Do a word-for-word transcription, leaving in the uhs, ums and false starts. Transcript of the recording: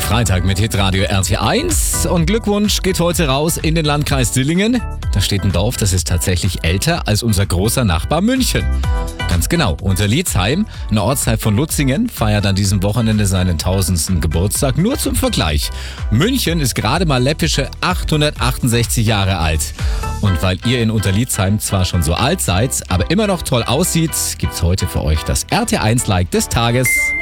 Freitag mit Hitradio R T eins und Glückwunsch geht heute raus in den Landkreis Dillingen. Da steht ein Dorf, das ist tatsächlich älter als unser großer Nachbar München. Ganz genau, Unterlietzheim, eine Ortsteil von Lutzingen, feiert an diesem Wochenende seinen tausendsten Geburtstag. Nur zum Vergleich, München ist gerade mal läppische achthundertachtundsechzig Jahre alt. Und weil ihr in Unterlietzheim zwar schon so alt seid, aber immer noch toll aussieht, gibt's heute für euch das R T eins Like des Tages.